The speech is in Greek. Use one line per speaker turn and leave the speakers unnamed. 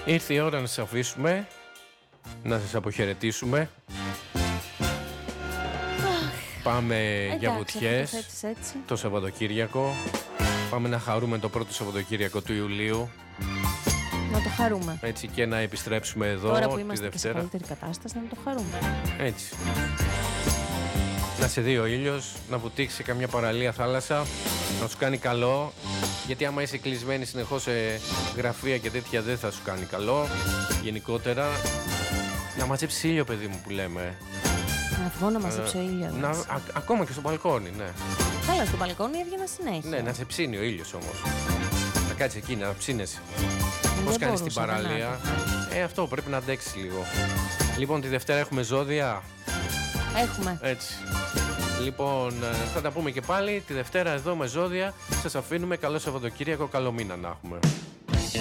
Ήρθε η ώρα να σας αφήσουμε, να σας αποχαιρετήσουμε. Πάμε για βουτιές το Σαββατοκύριακο. Πάμε να χαρούμε το πρώτο Σαββατοκύριακο του Ιουλίου.
Να το χαρούμε.
Έτσι, και να επιστρέψουμε εδώ
τώρα που
τη
είμαστε
Δευτέρα.
Και σε καλύτερη κατάσταση, να το χαρούμε.
Έτσι. Να σε δει ο ήλιος, να βουτήξει καμιά παραλία θάλασσα, να σου κάνει καλό. Γιατί άμα είσαι κλεισμένη συνεχώς σε γραφεία και τέτοια δεν θα σου κάνει καλό. Γενικότερα, να μαζέψεις ήλιο, παιδί μου, που λέμε.
Να βγω να μαζέψω ήλιο.
Ακόμα και στο μπαλκόνι, ναι.
Καλά, στο μπαλκόνι έβγαινα συνέχεια.
Ναι, να σε ψήνει ο ήλιος όμως. Να κάτσεις εκεί, να ψήνεσαι. Πώς κάνεις την παραλία. Αυτό πρέπει να αντέξεις λίγο. Λοιπόν, τη Δευτέρα έχουμε ζώδια.
Έχουμε.
Έτσι. Λοιπόν, θα τα πούμε και πάλι τη Δευτέρα εδώ με ζώδια. Σας αφήνουμε. Καλό Σαββατοκύριακο, καλό μήνα να έχουμε.